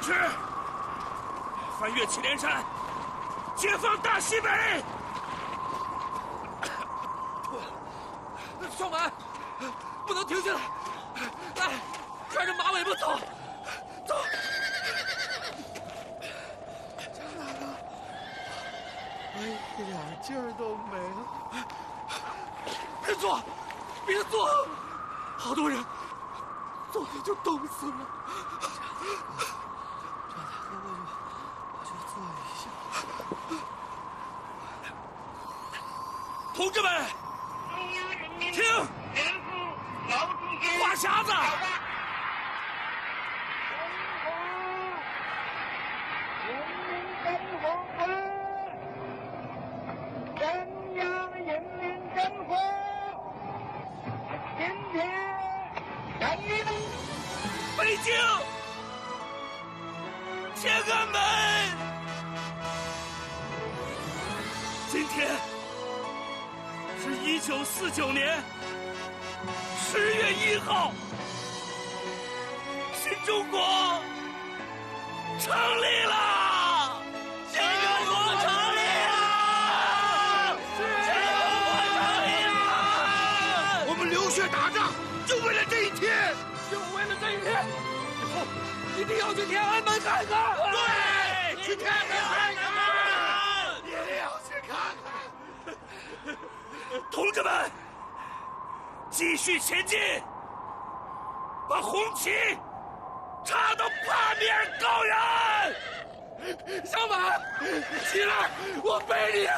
支，翻越祁连山，解放大西北！ 少满，不能停下来！来，拽着马尾巴走，走！ 张大哥，我一点劲儿都没了。 别坐，别坐！好多人坐着就冻死了。 张大哥，我就坐一下。 同志们，听，话匣子。北京，天安门！今天是1949年10月1号，新中国成立了！新中国成立了！新中国成立了！ 我们流血打仗，就为了这一天。 就为了这一天，以后一定要去天安门看看。 对，去天安门看看，一定要去看看。 同志们，继续前进，把红旗插到帕米尔高原！ 小满，起来，我背你啊！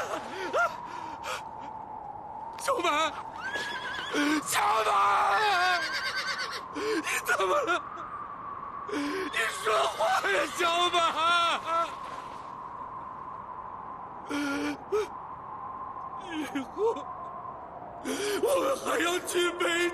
小满，小满，你怎么了？你说话呀，小满！以后我们还要去北